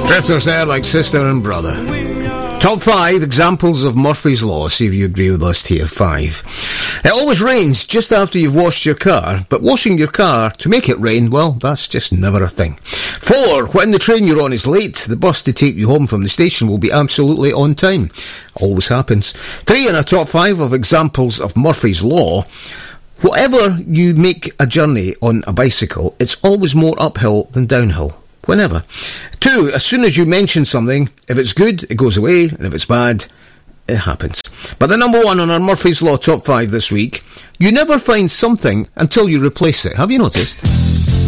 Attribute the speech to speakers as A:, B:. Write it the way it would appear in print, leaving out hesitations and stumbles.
A: Drifters there like sister and brother. Top 5 examples of Murphy's Law. See if you agree with us here. 5. It always rains just after you've washed your car, but washing your car to make it rain, well, that's just never a thing. 4. When the train you're on is late, the bus to take you home from the station will be absolutely on time. Always happens. 3 in our top 5 of examples of Murphy's Law. Whatever you make a journey on a bicycle, it's always more uphill than downhill. Whenever. 2, as soon as you mention something, if it's good, it goes away, and if it's bad, it happens. But the number 1 on our Murphy's Law top 5 this week, you never find something until you replace it. Have you noticed?